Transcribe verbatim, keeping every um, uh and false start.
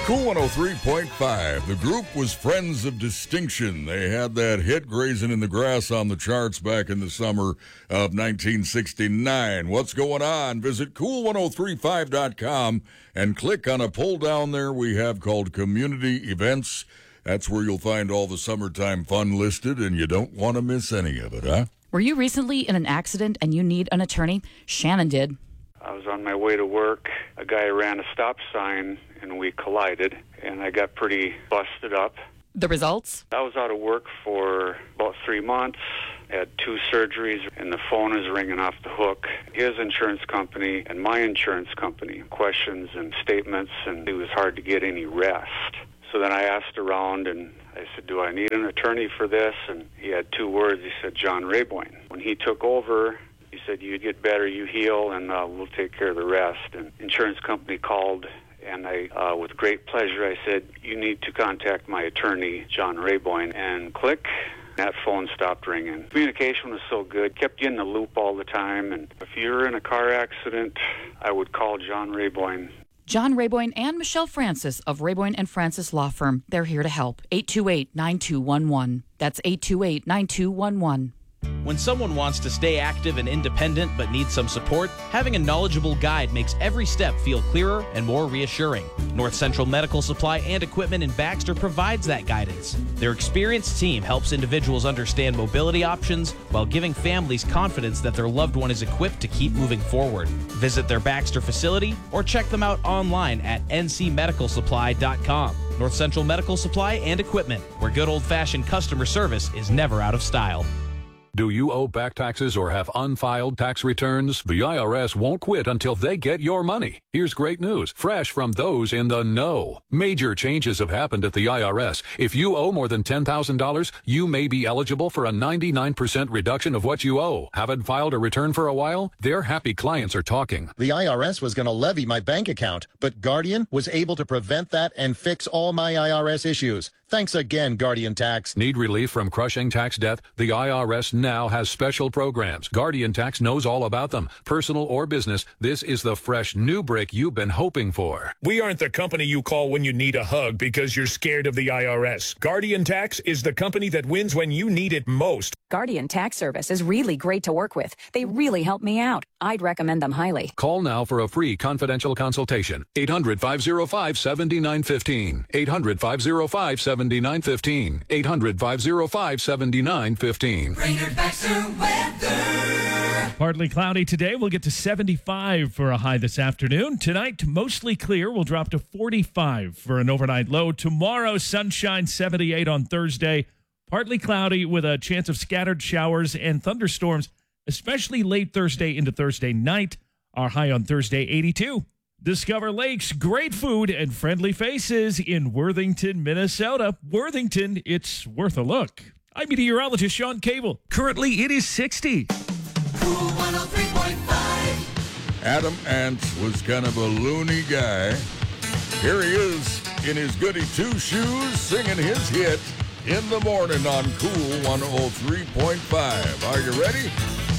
Cool one oh three point five. The group was Friends of Distinction. They had that hit Grazing in the Grass on the charts back in the summer of nineteen sixty-nine. What's going on? Visit cool one oh three five dot com and click on a pull down there we have called Community Events. That's where you'll find all the summertime fun listed, and you don't want to miss any of it, huh? Were you recently in an accident and you need an attorney? Shannon did. I was on my way to work. A guy ran a stop sign, and we collided, and I got pretty busted up. The results? I was out of work for about three months, had two surgeries, and the phone is ringing off the hook. His insurance company and my insurance company, questions and statements, and it was hard to get any rest. So then I asked around, and I said, do I need an attorney for this? And he had two words. He said, John Rayboyne. When he took over, he said, you get better, you heal, and uh, we'll take care of the rest. And insurance company called, and I, uh, with great pleasure, I said, you need to contact my attorney, John Rayboyne, and click. That phone stopped ringing. Communication was so good, kept you in the loop all the time. And if you're in a car accident, I would call John Rayboyne. John Rayboyne and Michelle Francis of Rayboyne and Francis Law Firm. They're here to help. eight two eight, nine two one one. That's eight two eight, nine two one one. When someone wants to stay active and independent but needs some support, having a knowledgeable guide makes every step feel clearer and more reassuring. North Central Medical Supply and Equipment in Baxter provides that guidance. Their experienced team helps individuals understand mobility options while giving families confidence that their loved one is equipped to keep moving forward. Visit their Baxter facility or check them out online at n c medical supply dot com. North Central Medical Supply and Equipment, where good old-fashioned customer service is never out of style. Do you owe back taxes or have unfiled tax returns? The I R S won't quit until they get your money. Here's great news, fresh from those in the know. Major changes have happened at the I R S. If you owe more than ten thousand dollars, you may be eligible for a ninety-nine percent reduction of what you owe. Haven't filed a return for a while? Their happy clients are talking. The I R S was going to levy my bank account, but Guardian was able to prevent that and fix all my I R S issues. Thanks again, Guardian Tax. Need relief from crushing tax debt? The I R S now has special programs. Guardian Tax knows all about them. Personal or business, this is the fresh new break you've been hoping for. We aren't the company you call when you need a hug because you're scared of the I R S. Guardian Tax is the company that wins when you need it most. Guardian Tax Service is really great to work with. They really help me out. I'd recommend them highly. Call now for a free confidential consultation. eight hundred, five oh five, seven nine one five. eight hundred, five oh five, seven nine one five. eight hundred, five oh five, seven nine one five. Brainerd Baxter weather. Partly cloudy today. We'll get to seventy-five for a high this afternoon. Tonight, mostly clear. We'll drop to forty-five for an overnight low. Tomorrow, sunshine, seventy-eight on Thursday. Partly cloudy with a chance of scattered showers and thunderstorms, especially late Thursday into Thursday night. Our high on Thursday, eighty-two. Discover lakes, great food, and friendly faces in Worthington, Minnesota. Worthington, it's worth a look. I'm meteorologist Sean Cable. Currently, it is sixty. Cool one oh three point five. Adam Ants was kind of a loony guy. Here he is in his goody two-shoes singing his hit in the morning on Cool one oh three point five. Are you ready?